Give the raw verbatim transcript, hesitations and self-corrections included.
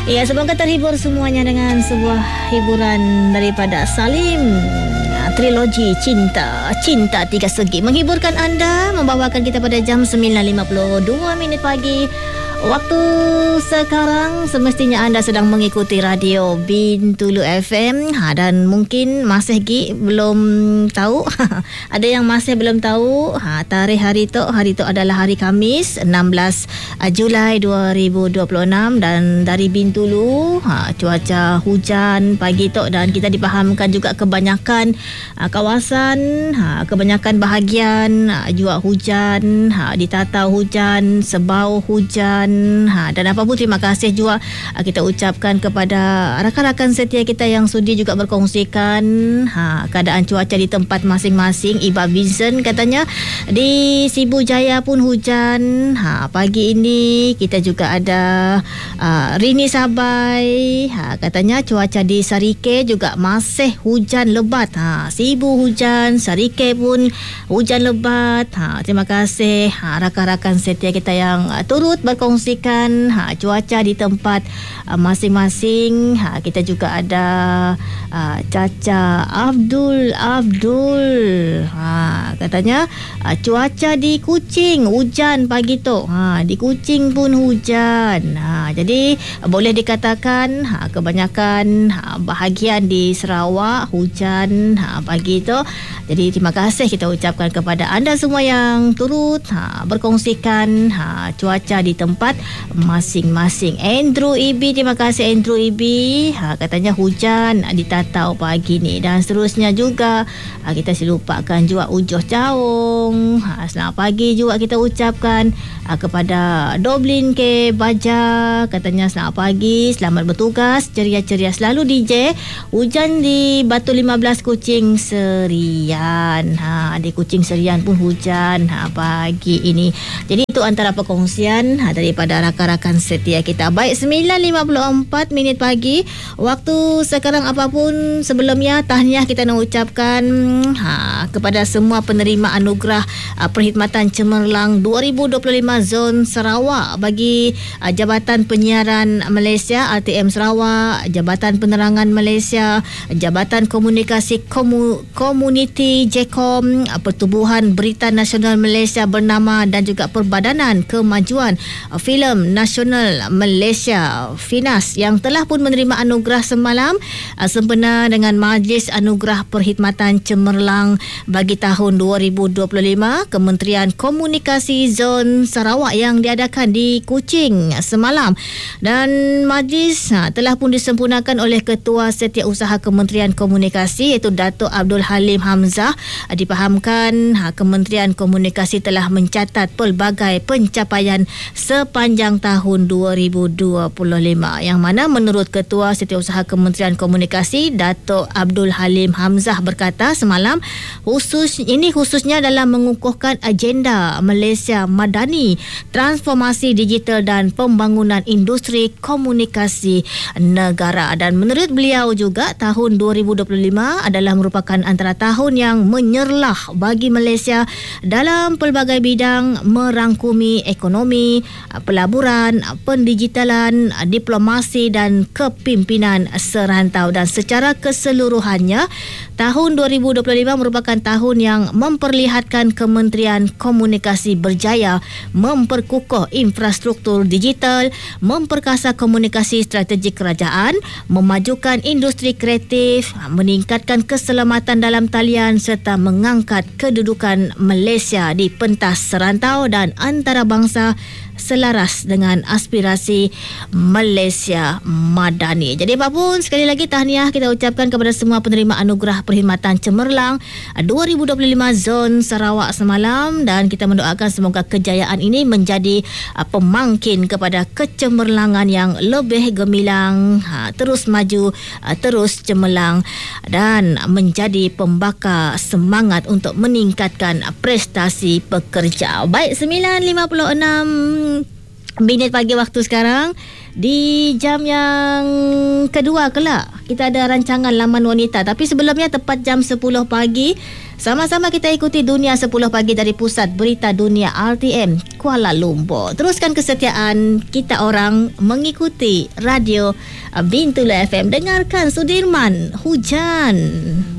Ya, semoga terhibur semuanya dengan sebuah hiburan daripada Salim. Trilogi Cinta Cinta Tiga Segi menghiburkan anda, membawakan kita pada jam sembilan lima puluh dua minit pagi. Waktu sekarang semestinya anda sedang mengikuti radio Bintulu F M, ha, dan mungkin masih lagi belum tahu ada yang masih belum tahu ha, tarikh hari tu. Hari tu adalah hari Khamis enam belas Julai dua ribu dua puluh enam, dan dari Bintulu ha, cuaca hujan pagi tu, dan kita dipahamkan juga kebanyakan ha, kawasan ha, kebanyakan bahagian ha, juga hujan ha, di Tatau hujan, Sebau hujan. Ha, dan apa pun terima kasih juga ha, kita ucapkan kepada rakan-rakan setia kita yang sudi juga berkongsikan ha, keadaan cuaca di tempat masing-masing. Iba Vincent katanya di Sibu Jaya pun hujan ha, pagi ini. Kita juga ada uh, Rini Sabai ha, katanya cuaca di Sarike juga masih hujan lebat ha, Sibu hujan, Sarike pun hujan lebat ha, terima kasih ha, rakan-rakan setia kita yang uh, turut berkongsi kongsikan ha, cuaca di tempat uh, masing-masing. Ha, kita juga ada uh, Caca Abdul Abdul ha, katanya uh, cuaca di Kuching hujan pagi tu ha, di Kuching pun hujan ha, jadi uh, boleh dikatakan ha, kebanyakan ha, bahagian di Sarawak hujan ha, pagi tu. Jadi terima kasih kita ucapkan kepada anda semua yang turut ha, berkongsikan ha, cuaca di tempat masing-masing. Andrew Ibi, terima kasih Andrew Ibi ha, katanya hujan di Tatau pagi ni, dan seterusnya juga ha, kita silupakan juga Ujoh Caung ha, selamat pagi juga kita ucapkan ha, kepada Doblin K Baja, katanya selamat pagi, selamat bertugas, ceria-ceria selalu D J. Hujan di Batu lima belas Kuching Serian ha, di Kuching Serian pun hujan ha, pagi ini. Jadi itu antara perkongsian ha, daripada rakan-rakan setia kita. Baik, sembilan lima puluh empat minit pagi waktu sekarang. Apapun sebelumnya, tahniah kita nak ucapkan ha, kepada semua penerima anugerah ha, perkhidmatan cemerlang dua ribu dua puluh lima Zon Sarawak bagi ha, Jabatan Penyiaran Malaysia R T M Sarawak, Jabatan Penerangan Malaysia, Jabatan Komunikasi Komu, Komuniti J C O M, Pertubuhan Berita Nasional Malaysia bernama, dan juga Perbadanan Kemajuan Filem Nasional Malaysia Finas yang telah pun menerima anugerah semalam uh, sempena dengan Majlis Anugerah Perkhidmatan Cemerlang bagi tahun dua ribu dua puluh lima Kementerian Komunikasi Zon Sarawak yang diadakan di Kuching semalam. Dan majlis uh, telah pun disempurnakan oleh Ketua Setiausaha Kementerian Komunikasi iaitu Datuk Abdul Halim Hamzah. Uh, dipahamkan uh, Kementerian Komunikasi telah mencatat pelbagai pencapaian sepanjang tahun dua ribu dua puluh lima, yang mana menurut Ketua Setiausaha Kementerian Komunikasi Datuk Abdul Halim Hamzah berkata semalam, khusus ini khususnya dalam mengukuhkan agenda Malaysia Madani, transformasi digital dan pembangunan industri komunikasi negara. Dan menurut beliau juga tahun dua ribu dua puluh lima adalah merupakan antara tahun yang menyerlah bagi Malaysia dalam pelbagai bidang, merangkumi ekonomi, pelaburan, pendigitalan, diplomasi dan kepimpinan serantau. Dan secara keseluruhannya, tahun dua ribu dua puluh lima merupakan tahun yang memperlihatkan Kementerian Komunikasi berjaya memperkukuh infrastruktur digital, memperkasa komunikasi strategik kerajaan, memajukan industri kreatif, meningkatkan keselamatan dalam talian serta mengangkat kedudukan Malaysia di pentas serantau dan antarabangsa selaras dengan aspirasi Malaysia Madani. Jadi apapun, sekali lagi tahniah kita ucapkan kepada semua penerima anugerah perkhidmatan cemerlang dua ribu dua puluh lima Zon Sarawak semalam, dan kita mendoakan semoga kejayaan ini menjadi uh, pemangkin kepada kecemerlangan yang lebih gemilang, ha, terus maju, uh, terus cemerlang, dan menjadi pembakar semangat untuk meningkatkan prestasi pekerja. Baik, sembilan lima puluh enam minit pagi waktu sekarang. Di jam yang kedua kelak kita ada rancangan Laman Wanita. Tapi sebelumnya tepat jam sepuluh pagi, sama-sama kita ikuti Dunia sepuluh pagi dari Pusat Berita Dunia R T M Kuala Lumpur. Teruskan kesetiaan kita orang mengikuti radio Bintulu F M. Dengarkan Sudirman Hujan.